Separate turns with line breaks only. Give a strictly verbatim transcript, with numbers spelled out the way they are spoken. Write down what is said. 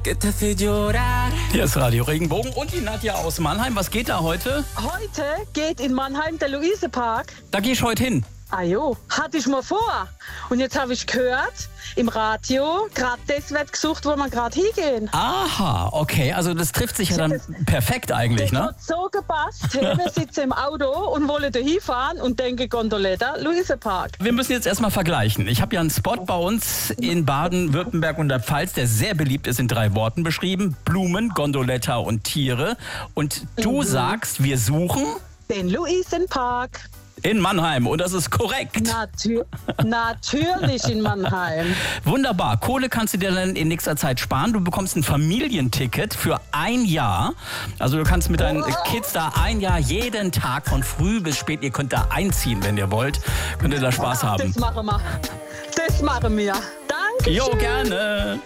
Hier ist Radio Regenbogen und die Nadja aus Mannheim. Was geht da heute?
Heute geht in Mannheim der Luisepark.
Da gehe ich heute hin.
Ah jo, hatte ich mal vor. Und jetzt habe ich gehört, im Radio, gerade das wird gesucht, wo man gerade hingehen.
Aha, okay. Also das trifft sich ja dann
Das-
perfekt eigentlich,
Das
ne?
hat so gepasst. Hey, wir sitzen im Auto und wollen da hinfahren und denken Gondoletta, Luisepark.
Wir müssen jetzt erstmal vergleichen. Ich habe ja einen Spot bei uns in Baden-Württemberg und der Pfalz, der sehr beliebt ist, in drei Worten beschrieben. Blumen, Gondoletta und Tiere. Und du sagst, wir suchen
Den Luisenpark.
in Mannheim. Und das ist korrekt.
Natür natürlich in Mannheim.
Wunderbar. Kohle kannst du dir dann in nächster Zeit sparen. Du bekommst ein Familienticket für ein Jahr. Also du kannst mit deinen Kids da ein Jahr jeden Tag von früh bis spät, ihr könnt da einziehen, wenn ihr wollt. Könnt ihr da Spaß haben.
Das machen wir. Das machen wir. Danke.
Jo, gerne.